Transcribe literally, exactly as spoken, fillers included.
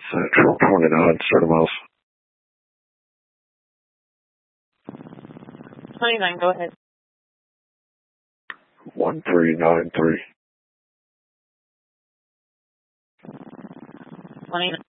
Central twenty-nine, thirty miles. twenty-nine, go ahead. one three nine three. twenty-nine.